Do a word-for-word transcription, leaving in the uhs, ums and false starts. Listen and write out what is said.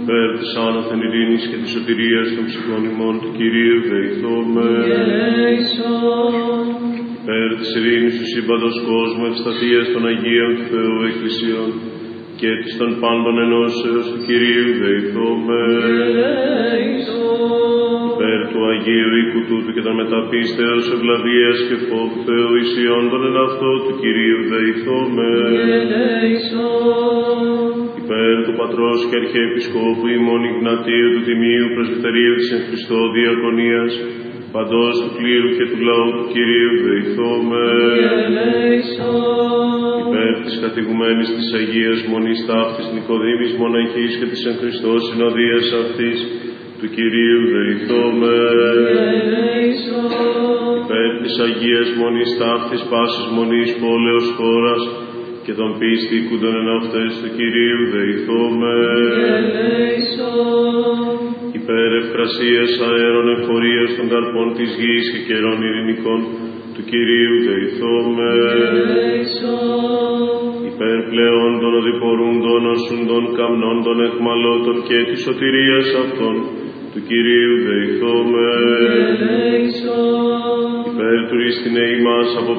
Υπέρ της άνωθεν ειρήνης και της σωτηρίας των ψυχών ημών του Κυρίου δεηθόμεν. Υπέρ της ειρήνης του σύμπαντος κόσμου, ευσταθίας των Αγίων του Θεού Εκκλησιών και της των πάντων ενώσεως του Κυρίου δεηθόμεν. Υπέρ του Αγίου οίκου τούτου και των μεταπίστεως ευλαβίας και φόβου Θεού ισιών των εν αυτό του Κυρίου δεηθόμεν. Υπέρ του Πατρός και Αρχιεπισκόπου ημών Ιγνατίου του Τιμίου Πρεσβυτερίου της εν Χριστώ Διακονίας, παντός του κλήρου και του λαού του Κυρίου δεηθόμεν. Υπέρ της κατηγουμένης της Αγίας Μονής ταύτης Νικοδήμης Μοναχής και της εν Χριστώ συνοδείας αυτής του Κυρίου δεηθόμεν. Υπέρ της Αγίας Μονής ταύτης πάσης μονής πόλεως χώρας και των πίστικουντων εν αυτές του Κυρίου δεηθόμεν. Υπέρ ευκρασίας αέρων εφορίας των καρπών της γης και καιρών ειρηνικών του Κυρίου δεηθόμεν. Υπέρ πλέον των οδηπορούντων οσούντων καμνών των εχμαλώτων και της σωτηρίας αυτών του Κυρίου δεηθόμεν. Υπέρ τουρίστηνε ημάς από